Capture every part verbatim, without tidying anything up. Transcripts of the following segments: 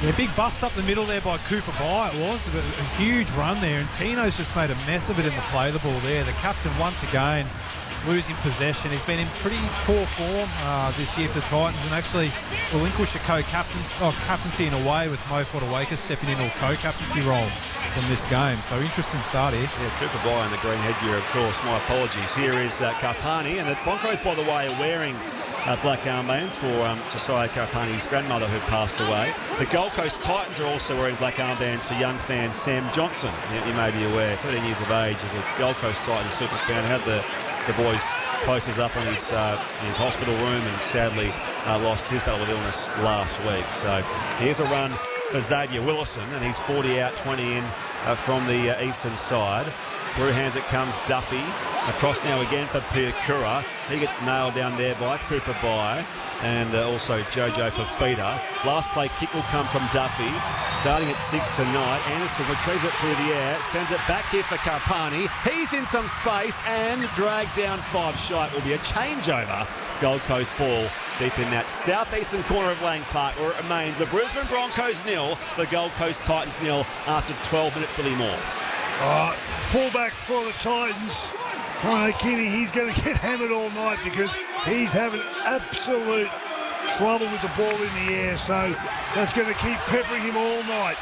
Yeah, big bust up the middle there by Cooper By, it was. A, a huge run there, and Tino's just made a mess of it in the play the ball there. The captain once again losing possession. He's been in pretty poor form uh, this year for the Titans, and actually relinquished a co-captain, oh, captaincy in a way, with Mo Fotuaika stepping into a co-captaincy role from this game. So interesting start here. Yeah, Cooper By in the green headgear, of course. My apologies. Here is uh, Karpani, and the Broncos, by the way, are wearing Uh, black armbands for um, Josiah Karpani's grandmother, who passed away. The Gold Coast Titans are also wearing black armbands for young fan Sam Johnson. You, you may be aware, thirteen years of age, as a Gold Coast Titans super fan, had the, the boys' posters up in his, uh, in his hospital room, and sadly uh, lost his battle with illness last week. So here's a run for Xavier Willison, and he's forty out, twenty in uh, from the uh, eastern side. Through hands it comes Duffy. Across now again for Piakura. He gets nailed down there by Cooper By, and uh, also Jojo Fafita. Last play kick will come from Duffy. Starting at six tonight. Anderson retrieves it through the air. Sends it back here for Karpani. He's in some space and dragged down five shot. Will be a changeover. Gold Coast ball deep in that southeastern corner of Lang Park, where it remains the Brisbane Broncos nil, the Gold Coast Titans nil after twelve minutes. Billy Moore. Uh, fullback for the Titans, Keano Kini, he's going to get hammered all night because he's having absolute trouble with the ball in the air, so that's going to keep peppering him all night.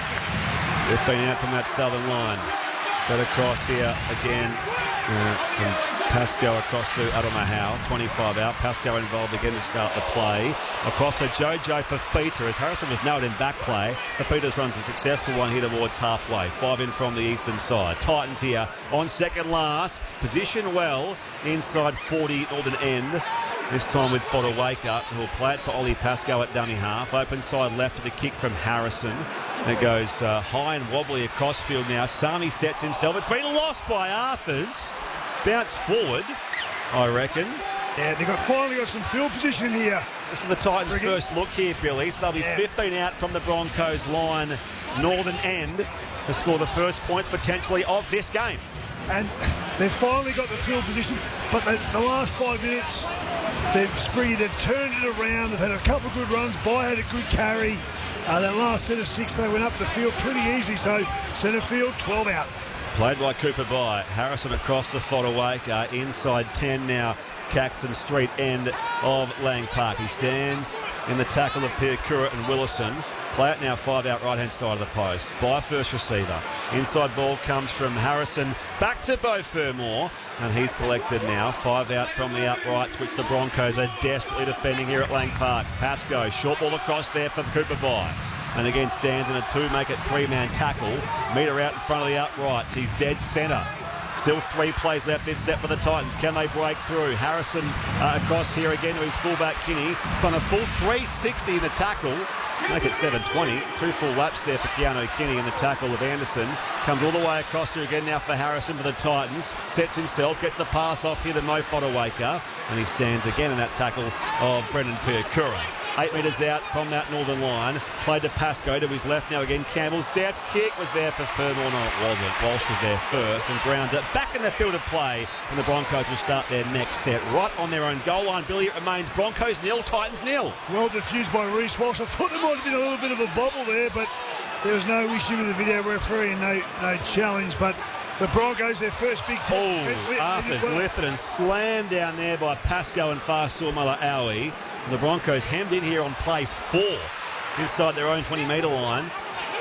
fifteen out from that southern line. Fed across here again uh, from Pascoe across to I don't know how. twenty-five out. Pascoe involved again to start the play. Across to Jojo Fafita as Harrison was nailed in back play. Fafita runs a successful one here towards halfway. Five in from the eastern side. Titans here on second last. Position well inside forty northern end. This time with Fotuaika, who will play it for Ollie Pascoe at dummy half. Open side left to the kick from Harrison. It goes uh, high and wobbly across field now. Sami sets himself. It's been lost by Arthurs. Bounce forward, I reckon. Yeah, they've got, finally got some field position here. This is the Titans' Reckon. first look here, Billy. So they'll be yeah. fifteen out from the Broncos line, northern end, to score the first points potentially of this game. And they've finally got the field position, but the, the last five minutes, they've spree, they've turned it around. They've had a couple of good runs. By had a good carry. Uh, that last set of six, they went up the field pretty easy. So centre field, twelve out. Played by Cooper By. Harrison across to Fotuaika. Inside ten now. Caxton Street end of Lang Park. He stands in the tackle of Piakura and Willison. Play it now five out right hand side of the post. By first receiver. Inside ball comes from Harrison. Back to Beau Fermor. And he's collected now. Five out from the uprights, which the Broncos are desperately defending here at Lang Park. Pascoe. Short ball across there for Cooper By. And again stands in a two, make it three-man tackle. Meter out in front of the uprights. He's dead centre. Still three plays left this set for the Titans. Can they break through? Harrison uh, across here again to his fullback Kinney. Gone a full three sixty in the tackle. Make it seven twenty. Two full laps there for Keano Kinney in the tackle of Anderson. Comes all the way across here again now for Harrison for the Titans. Sets himself, gets the pass off here to Mo Fotuaika. And he stands again in that tackle of Brendan Piakura. Eight metres out from that northern line. Played to Pascoe to his left now again. Campbell's deft kick was there for Fermor. No, it wasn't. Walsh was there first and grounds it back in the field of play. And the Broncos will start their next set right on their own goal line. Billy, it remains Broncos nil, Titans nil. Well diffused by Reece Walsh. I thought there might have been a little bit of a bobble there, but there was no issue with the video referee and no, no challenge. But the Broncos, their first big test. Oh, Arthur's well. lifted and slammed down there by Pascoe and Fa'asuamaleaui. Aui. The Broncos hemmed in here on play four inside their own twenty metre line.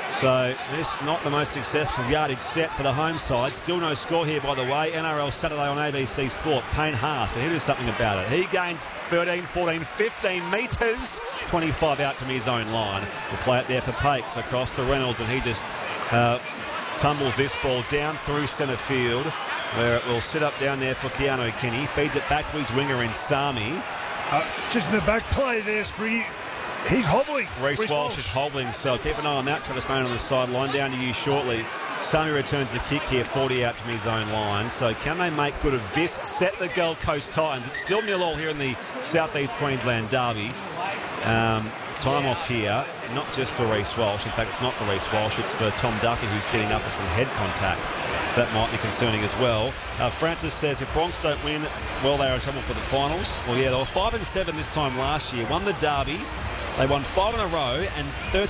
So this not the most successful yardage set for the home side. Still no score here, by the way. N R L Saturday on A B C Sport. Payne Haas, he do something about it. He gains thirteen, fourteen, fifteen metres. twenty-five out to his own line. We'll play it there for Pakes across to Reynolds, and he just uh, tumbles this ball down through centre field, where it will sit up down there for Keano Kinney. Feeds it back to his winger in Sami. Uh, just in the back play there, Spriggy. He's hobbling. Reece Walsh, Walsh is hobbling, so keep an eye on that. Travis Main on the sideline. Down to you shortly. Sami returns the kick here, forty out from his own line. So can they make good of this? Set the Gold Coast Titans. It's still nil all here in the South East Queensland derby. Um, time off here, not just for Reece Walsh. In fact, it's not for Reece Walsh. It's for Tom Ducker, who's getting up with some head contact. So that might be concerning as well. Uh, Francis says if Bronx don't win, well, they are in trouble for the finals. Well, yeah, they were five and seven this time last year. Won the derby. They won five in a row and thirteen.